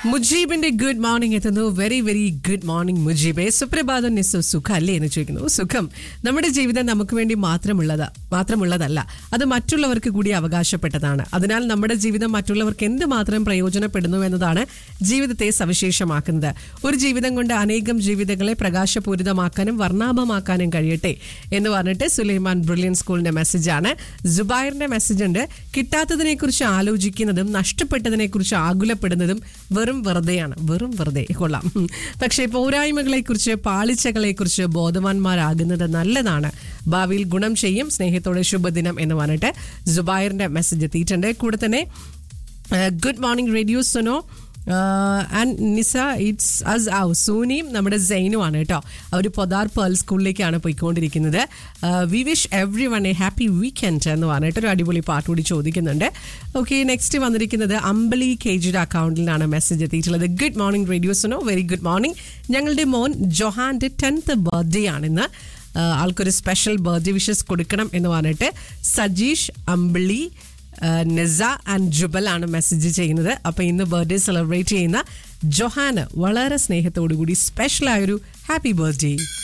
മുജീബിന്റെ good morning എത്തുന്നു. Very very good morning മുജീബെ. സുപ്രഭാതം നിസ്സു സുഖം അല്ലേ എന്ന് ചോദിക്കുന്നു. സുഖം. നമ്മുടെ ജീവിതം നമുക്ക് വേണ്ടി മാത്രമുള്ളതല്ല, അത് മറ്റുള്ളവർക്ക് കൂടി അവകാശപ്പെട്ടതാണ്. അതിനാൽ നമ്മുടെ ജീവിതം മറ്റുള്ളവർക്ക് എന്തുമാത്രം പ്രയോജനപ്പെടുന്നു എന്നതാണ് ജീവിതത്തെ സവിശേഷമാക്കുന്നത്. ഒരു ജീവിതം കൊണ്ട് അനേകം ജീവിതങ്ങളെ പ്രകാശപൂരിതമാക്കാനും വർണ്ണാഭമാക്കാനും കഴിയട്ടെ എന്ന് പറഞ്ഞിട്ട് സുലൈമാൻ ബ്രില്യൻ സ്കൂളിന്റെ മെസ്സേജാണ്. ജുബൈറിന്റെ മെസ്സേജ് ഉണ്ട്. കിട്ടാത്തതിനെ കുറിച്ച് ആലോചിക്കുന്നതും നഷ്ടപ്പെട്ടതിനെ കുറിച്ച് ആകുലപ്പെടുന്നതും വെറും വെറുതെ കൊള്ളാം. പക്ഷേ പോരായ്മകളെ കുറിച്ച് പാളിച്ചകളെ കുറിച്ച് ബോധവാന്മാരാകുന്നത് നല്ലതാണ്, ഭാവിയിൽ ഗുണം ചെയ്യും. സ്നേഹത്തോടെ ശുഭദിനം എന്ന് പറഞ്ഞിട്ട് ജുബൈറിന്റെ മെസ്സേജ് എത്തിയിട്ടുണ്ട്. കൂടെ തന്നെ good morning radio Suno and Nisa it's us ഔ സൂനിയും നമ്മുടെ സൈനുമാണ് കേട്ടോ. അവർ പൊതാർ പേൾ സ്കൂളിലേക്കാണ് പോയിക്കൊണ്ടിരിക്കുന്നത്. We wish every one A happy weekend എന്ന് പറഞ്ഞിട്ട് ഒരു അടിപൊളി പാട്ട് കൂടി ചോദിക്കുന്നുണ്ട്. ഓക്കെ, നെക്സ്റ്റ് വന്നിരിക്കുന്നത് അമ്പലി കേജിയുടെ അക്കൗണ്ടിൽ നിന്നാണ് മെസ്സേജ് എത്തിയിട്ടുള്ളത്. Good morning റേഡിയോസിനോ, very good morning. ഞങ്ങളുടെ മോൻ ജൊഹാന്റെ 10th ബർത്ത്ഡേ ആണിന്ന്. ആൾക്കൊരു സ്പെഷ്യൽ ബർത്ത്ഡേ വിഷസ് കൊടുക്കണം എന്ന് പറഞ്ഞിട്ട് സജീഷ്, അമ്പിളി, നെസ ആൻഡ് ജുബൽ ആണ് മെസ്സേജ് ചെയ്യുന്നത്. അപ്പോൾ ഇന്ന് ബർത്ത്ഡേ സെലിബ്രേറ്റ് ചെയ്യുന്ന ജൊഹാന് വളരെ സ്നേഹത്തോടു കൂടി സ്പെഷ്യലായൊരു ഹാപ്പി ബർത്ത്ഡേ.